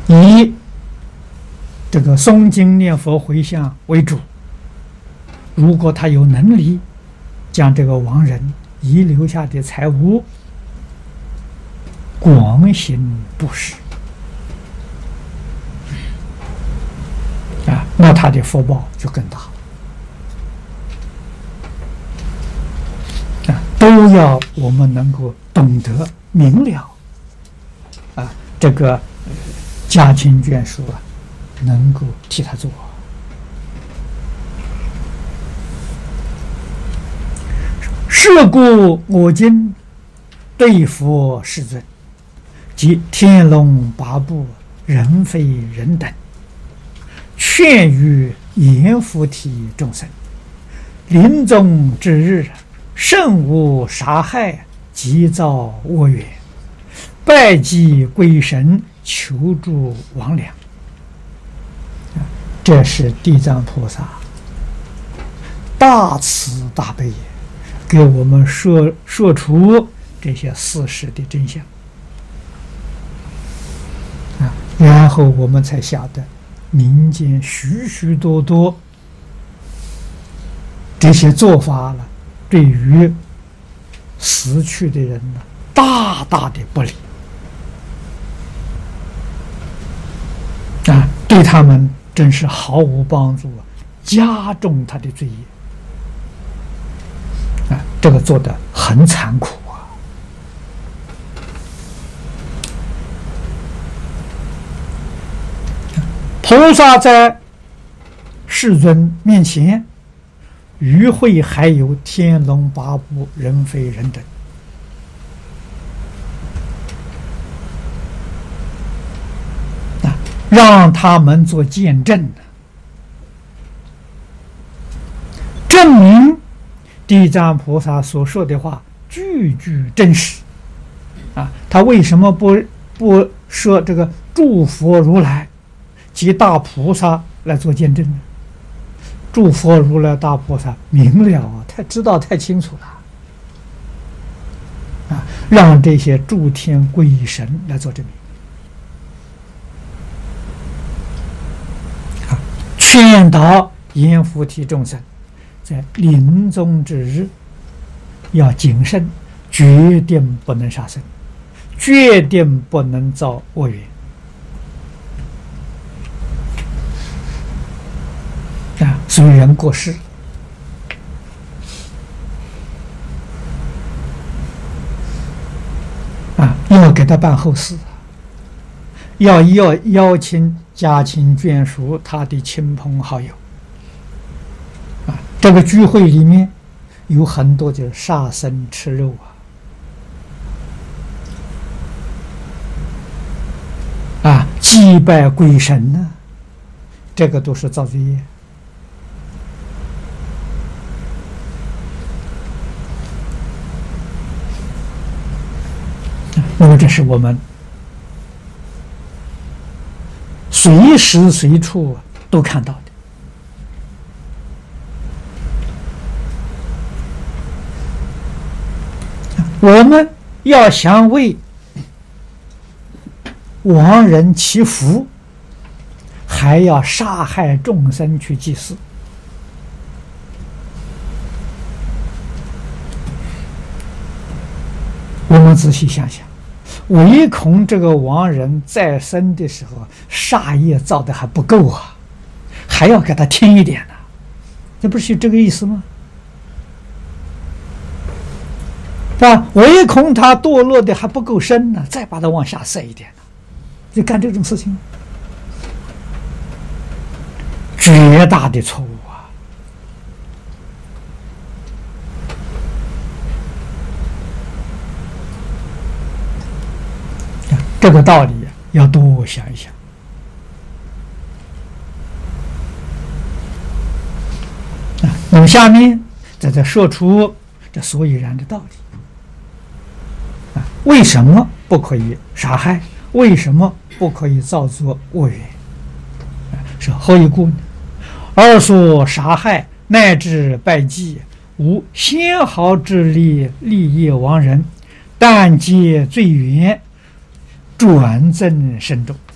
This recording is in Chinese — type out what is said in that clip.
以这个诵经念佛回向为主。如果他有能力将这个亡人遗留下的财物广行布施啊，那他的福报就更大啊！都要我们能够懂得明了啊，这个家亲眷属啊，能够替他做。是故我今对佛世尊及天龙八部、人非人等，劝喻阎浮提众生，临终之日，慎勿杀害，急造恶缘，拜祭鬼神，求助亡良。这是地藏菩萨大慈大悲也，给我们说出这些事实的真相啊，然后我们才晓得民间许许多多这些做法了，对于死去的人呢，大大的不利啊，对他们真是毫无帮助啊，加重他的罪业啊，这个做得很残酷啊！菩萨在世尊面前，与会还有天龙八部、人非人等啊，让他们做见证，证明地藏菩萨所说的话句句真实啊！他为什么不说这个诸佛如来及大菩萨来做见证呢？诸佛如来大菩萨明了啊，太知道太清楚了啊！让这些诸天鬼神来做证明啊，劝导阎浮提众生在临终之日要谨慎，决定不能杀生，决定不能造恶缘啊！所以人过世啊，要给他办后事，要邀请家亲眷属、他的亲朋好友啊。这个聚会里面有很多就是杀生吃肉啊，祭拜鬼神呢，这个都是造罪业。那么这是我们随时随处都看到的。我们要想为亡人祈福，还要杀害众生去祭祀，我们仔细想想，唯恐这个亡人在生的时候杀业造的还不够啊，还要给他添一点呢，这不是这个意思吗？唯恐他堕落的还不够深呢，再把他往下塞一点呢，就干这种事情，绝大的错误啊！这个道理要多想一想啊。那么下面再说出这所以然的道理啊，为什么不可以杀害？为什么不可以造作恶缘？是何以故呢？而所杀害乃至拜祭，无纤毫之力利益亡人，但皆罪缘转增深重。